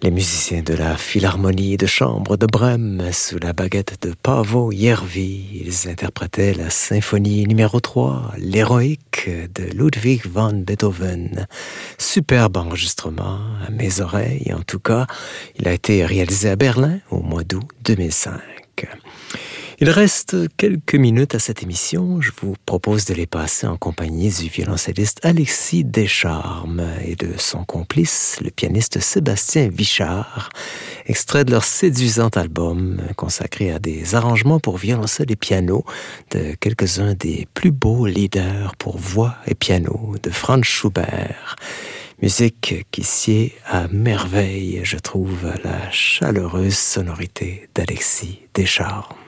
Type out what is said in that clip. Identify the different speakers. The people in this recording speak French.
Speaker 1: Les musiciens de la Philharmonie de chambre de Brême, sous la baguette de Paavo Järvi, ils interprétaient la symphonie numéro 3, l'héroïque de Ludwig van Beethoven. Superbe enregistrement, à mes oreilles en tout cas. Il a été réalisé à Berlin au mois d'août 2005. Il reste quelques minutes à cette émission. Je vous propose de les passer en compagnie du violoncelliste Alexis Descharmes et de son complice, le pianiste Sébastien Vichard, extrait de leur séduisant album consacré à des arrangements pour violoncelle et piano de quelques-uns des plus beaux leaders pour voix et piano de Franz Schubert. Musique qui sied à merveille, je trouve, à la chaleureuse sonorité d'Alexis Descharmes.